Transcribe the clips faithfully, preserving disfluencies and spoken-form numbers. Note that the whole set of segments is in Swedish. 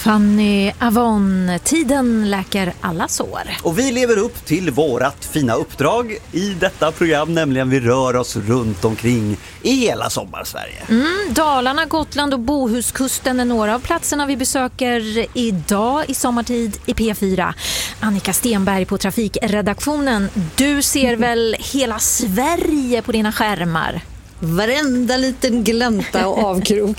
Fanny Avon, tiden läker alla sår. Och vi lever upp till vårat fina uppdrag i detta program, nämligen vi rör oss runt omkring i hela sommarsverige. Mm, Dalarna, Gotland och Bohuskusten är några av platserna vi besöker idag i sommartid i P fyra. Annika Stenberg på trafikredaktionen, du ser väl hela Sverige på dina skärmar? Varenda liten glänta och avkrok.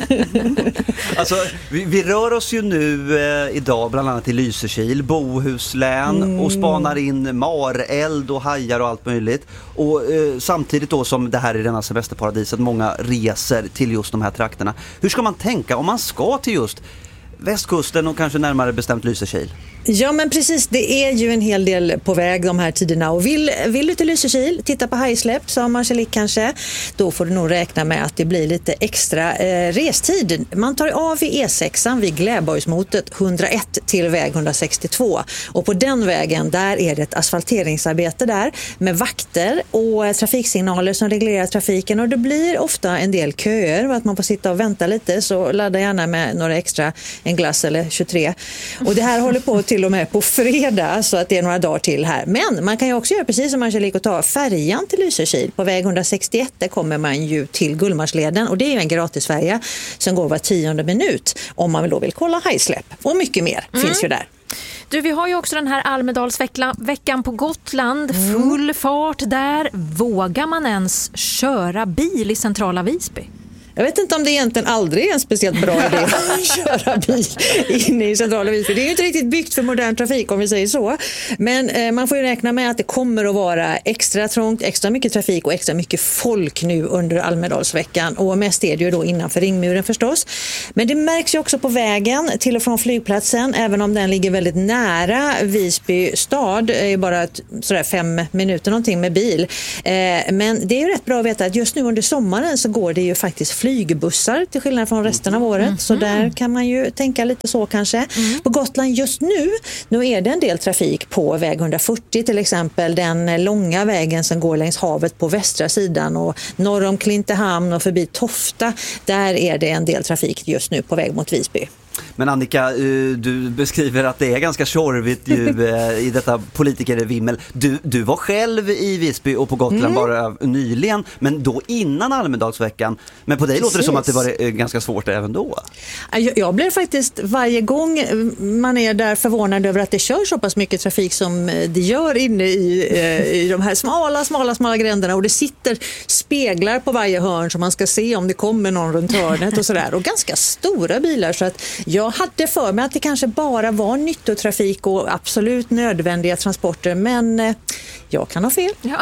Alltså, vi, vi rör oss ju nu eh, idag bland annat i Lysekil, Bohuslän mm. och spanar in mareld och hajar och allt möjligt. Och eh, samtidigt då som det här är denna semesterparadiset, många reser till just de här trakterna. Hur ska man tänka om man ska till just västkusten och kanske närmare bestämt Lysekil? Ja, men precis, det är ju en hel del på väg de här tiderna, och vill, vill du till Lysekil, titta på hajsläpp, sa Marcelik kanske, då får du nog räkna med att det blir lite extra eh, restid. Man tar av i E sexan vid Gläborgsmotet hundraett till väg hundrasextiotvå, och på den vägen där är det ett asfalteringsarbete där med vakter och trafiksignaler som reglerar trafiken, och det blir ofta en del köer och att man får sitta och vänta lite, så ladda gärna med några extra, en glass eller tjugotre, och det här håller på till och med på fredag, så att det är några dagar till här. Men man kan ju också göra precis som Marcelik och ta färjan till Lysekil. På väg hundrasextioett där kommer man ju till Gullmarsleden, och det är ju en gratisfärja som går var tionde minut om man då vill kolla hajsläpp. Och mycket mer mm. finns ju där. Du, vi har ju också den här Almedalsveckan på Gotland. Mm. Full fart där. Vågar man ens köra bil i centrala Visby? Jag vet inte om det egentligen aldrig är en speciellt bra idé att köra bil inne i centrala Visby. Det är ju inte riktigt byggt för modern trafik, om vi säger så. Men eh, man får ju räkna med att det kommer att vara extra trångt, extra mycket trafik och extra mycket folk nu under Almedalsveckan. Och mest är det ju då innanför ringmuren förstås. Men det märks ju också på vägen till och från flygplatsen, även om den ligger väldigt nära Visby stad. Det är bara ett, sådär fem minuter någonting med bil. Eh, men det är ju rätt bra att veta att just nu under sommaren så går det ju faktiskt flygbussar till skillnad från resten av året. Mm. Så där kan man ju tänka lite så kanske. Mm. På Gotland just nu, nu är det en del trafik på väg hundrafyrtio till exempel. Den långa vägen som går längs havet på västra sidan och norr om Klintehamn och förbi Tofta. Där är det en del trafik just nu på väg mot Visby. Men Annika, du beskriver att det är ganska tjorvigt ju, i detta politikervimmel. Du, du var själv i Visby och på Gotland mm. bara nyligen, men då innan Almedalsveckan. Men på dig Precis. låter det som att det var ganska svårt även då. Jag, jag blir faktiskt varje gång man är där förvånad över att det kör så pass mycket trafik som det gör inne i, i de här smala, smala, smala gränderna, och det sitter speglar på varje hörn så man ska se om det kommer någon runt hörnet och sådär. Och ganska stora bilar, så att jag hade för mig att det kanske bara var nyttotrafik och absolut nödvändiga transporter, men jag kan ha fel. Ja.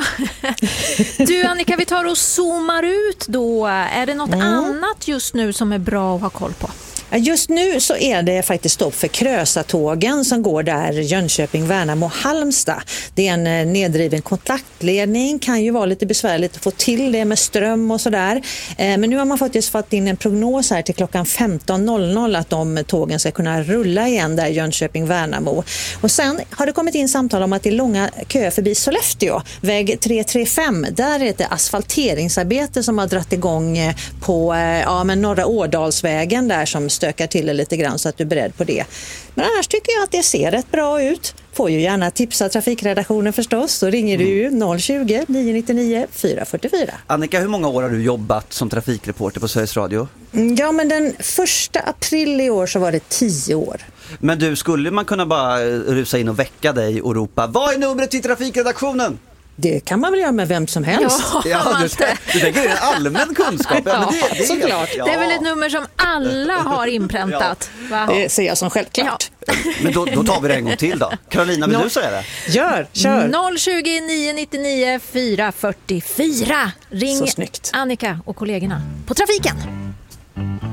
Du Annika, vi tar och zoomar ut då. Är det något mm. annat just nu som är bra att ha koll på? Just nu så är det faktiskt stopp för Krösatågen som går där Jönköping, Värnamo och Halmstad. Det är en nedriven kontaktledning, kan ju vara lite besvärligt att få till det med ström och sådär. Men nu har man faktiskt fått in en prognos här till klockan femton noll noll att de tågen ska kunna rulla igen där Jönköping, Värnamo. Och sen har det kommit in samtal om att det är långa köer förbi Sollefteå, väg tre tre fem. Där är det asfalteringsarbete som har dratt igång på ja, men norra Årdalsvägen där som stökar till det lite grann, så att du är beredd på det. Men annars tycker jag att det ser rätt bra ut. Får ju gärna tipsa trafikredaktionen förstås. Så ringer du ju noll tjugo, nio nittionio, fyra fyrtiofyra. Annika, hur många år har du jobbat som trafikreporter på Sveriges Radio? Ja, men den första april i år så var det tio år. Men du, skulle man kunna bara rusa in och väcka dig och ropa: vad är numret till trafikredaktionen? Det kan man väl göra med vem som helst. Ja, ja du, du tänker en allmän kunskap. Ja, ja, men det, det, är såklart. Ja. Det är väl ett nummer som alla har inpräntat. Ja. Det ser jag som självklart. Ja. Men då, då tar vi det en gång till då. Carolina, vill no. du säga det? Gör, kör. noll tjugo, nio nittionio, fyra fyrtiofyra. Ring Annika och kollegorna på trafiken.